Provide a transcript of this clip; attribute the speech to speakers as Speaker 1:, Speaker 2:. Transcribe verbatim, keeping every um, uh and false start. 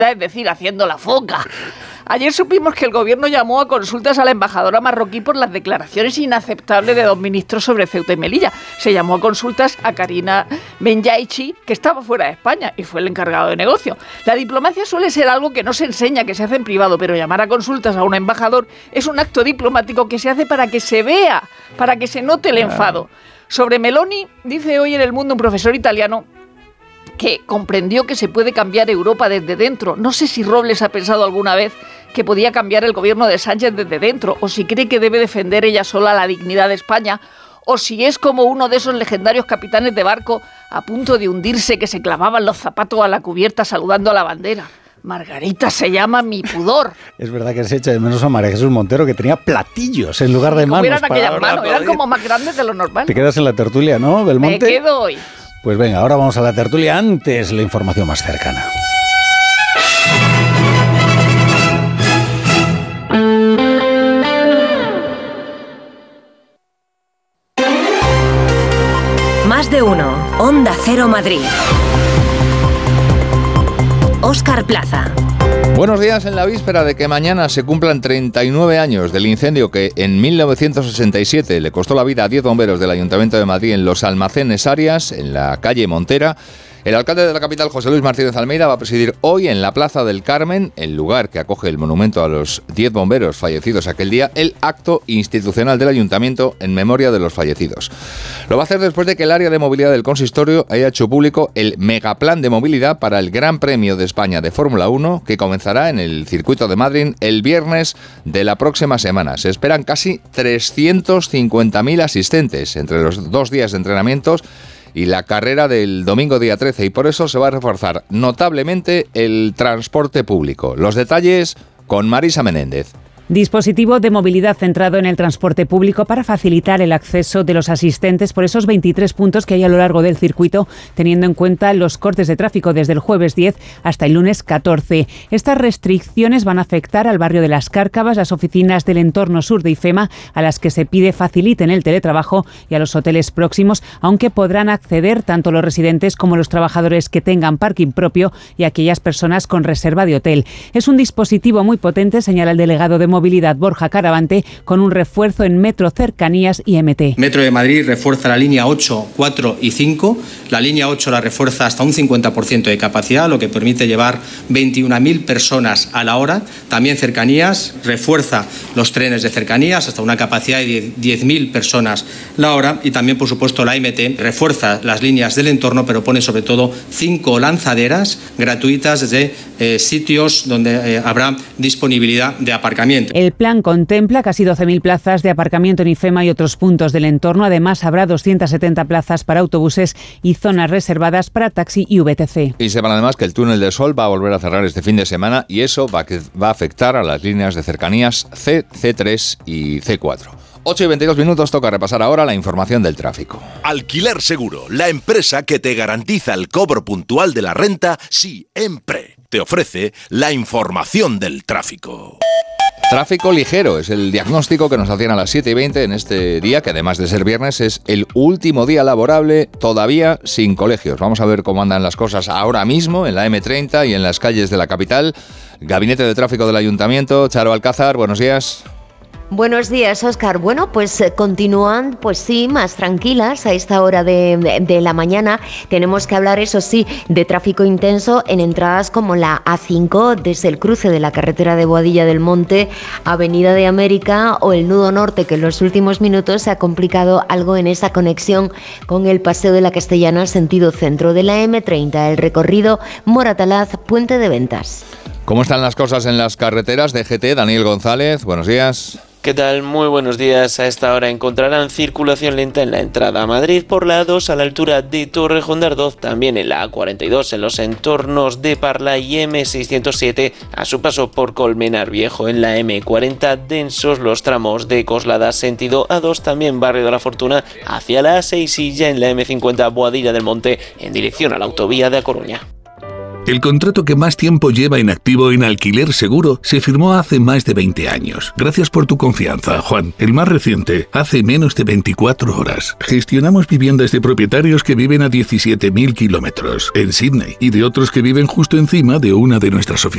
Speaker 1: es decir, haciendo la foca. Ayer supimos que el gobierno llamó a consultas a la embajadora marroquí por las declaraciones inaceptables de dos ministros sobre Ceuta y Melilla. Se llamó a consultas a Karina Benyaichi, que estaba fuera de España y fue el encargado de negocio. La diplomacia suele ser algo que no se enseña, que se hace en privado, pero llamar a consultas a un embajador es un acto diplomático que se hace para que se vea, para que se note el enfado. Sobre Meloni, dice hoy en El Mundo un profesor italiano que comprendió que se puede cambiar Europa desde dentro. No sé si Robles ha pensado alguna vez que podía cambiar el gobierno de Sánchez desde dentro, o si cree que debe defender ella sola la dignidad de España, o si es como uno de esos legendarios capitanes de barco a punto de hundirse que se clavaban los zapatos a la cubierta saludando a la bandera. Margarita se llama mi pudor.
Speaker 2: Es verdad que se echa de menos a María Jesús Montero, que tenía platillos en lugar de manos.
Speaker 1: Eran aquellas manos, eran como más grandes de lo normal.
Speaker 2: Te quedas en la tertulia, ¿no, Belmonte?
Speaker 1: Me quedo hoy.
Speaker 2: Pues venga, ahora vamos a la tertulia, antes la información más cercana.
Speaker 3: Más de uno. Onda Cero Madrid. Óscar Plaza.
Speaker 4: Buenos días. En la víspera de que mañana se cumplan treinta y nueve años del incendio que en mil novecientos sesenta y siete le costó la vida a diez bomberos del Ayuntamiento de Madrid en los Almacenes Arias, en la calle Montera, el alcalde de la capital, José Luis Martínez Almeida, va a presidir hoy en la Plaza del Carmen, el lugar que acoge el monumento a los diez bomberos fallecidos aquel día, el acto institucional del Ayuntamiento en memoria de los fallecidos. Lo va a hacer después de que el área de movilidad del consistorio haya hecho público el megaplan de movilidad para el Gran Premio de España de Fórmula uno, que comenzará en el circuito de Madrid el viernes de la próxima semana. Se esperan casi trescientos cincuenta mil asistentes entre los dos días de entrenamientos y la carrera del domingo día trece, y por eso se va a reforzar notablemente el transporte público. Los detalles con Marisa Menéndez.
Speaker 5: Dispositivo de movilidad centrado en el transporte público para facilitar el acceso de los asistentes por esos veintitrés puntos que hay a lo largo del circuito, teniendo en cuenta los cortes de tráfico desde el jueves diez hasta el lunes catorce. Estas restricciones van a afectar al barrio de Las Cárcavas, las oficinas del entorno sur de IFEMA, a las que se pide faciliten el teletrabajo, y a los hoteles próximos, aunque podrán acceder tanto los residentes como los trabajadores que tengan parking propio y aquellas personas con reserva de hotel. Es un dispositivo muy potente, señala el delegado de movilidad Movilidad Borja Caravante, con un refuerzo en Metro, Cercanías y M T.
Speaker 6: Metro de Madrid refuerza la línea ocho, cuatro y cinco. La línea ocho la refuerza hasta un cincuenta por ciento de capacidad, lo que permite llevar veintiuna mil personas a la hora. También Cercanías refuerza los trenes de Cercanías hasta una capacidad de diez mil personas la hora. Y también, por supuesto, la M T refuerza las líneas del entorno, pero pone sobre todo cinco lanzaderas gratuitas desde eh, sitios donde eh, habrá disponibilidad de aparcamiento.
Speaker 5: El plan contempla casi doce mil plazas de aparcamiento en IFEMA y otros puntos del entorno. Además, habrá doscientas setenta plazas para autobuses y zonas reservadas para taxi y V T C.
Speaker 4: Y sepan además que el túnel del Sol va a volver a cerrar este fin de semana, y eso va, que, va a afectar a las líneas de cercanías C, C tres y C cuatro. ocho y veintidós minutos, toca repasar ahora la información del tráfico.
Speaker 7: Alquiler Seguro, la empresa que te garantiza el cobro puntual de la renta siempre. Te ofrece la información del tráfico.
Speaker 4: Tráfico ligero es el diagnóstico que nos hacían a las siete y veinte en este día, que además de ser viernes es el último día laborable todavía sin colegios. Vamos a ver cómo andan las cosas ahora mismo en la eme treinta y en las calles de la capital. Gabinete de Tráfico del Ayuntamiento, Charo Alcázar, buenos días.
Speaker 8: Buenos días, Óscar. Bueno, pues eh, continúan, pues sí, más tranquilas a esta hora de, de, de la mañana. Tenemos que hablar, eso sí, de tráfico intenso en entradas como la A cinco, desde el cruce de la carretera de Boadilla del Monte, Avenida de América o el nudo norte, que en los últimos minutos se ha complicado algo en esa conexión con el Paseo de la Castellana, sentido centro de la eme treinta, el recorrido Moratalaz, Puente de Ventas.
Speaker 4: ¿Cómo están las cosas en las carreteras? D G T, Daniel González, buenos días.
Speaker 9: ¿Qué tal? Muy buenos días. A esta hora encontrarán circulación lenta en la entrada a Madrid por la A dos a la altura de Torrejón de Ardoz, también en la A cuarenta y dos en los entornos de Parla y eme seiscientos siete a su paso por Colmenar Viejo. En la eme cuarenta densos los tramos de Coslada sentido A dos, también Barrio de la Fortuna hacia la A seis, y ya en la eme cincuenta Boadilla del Monte en dirección a la autovía de A Coruña.
Speaker 10: El contrato que más tiempo lleva en activo en Alquiler Seguro se firmó hace más de veinte años. Gracias por tu confianza, Juan. El más reciente, hace menos de veinticuatro horas. Gestionamos viviendas de propietarios que viven a diecisiete mil kilómetros en Sydney y de otros que viven justo encima de una de nuestras oficinas.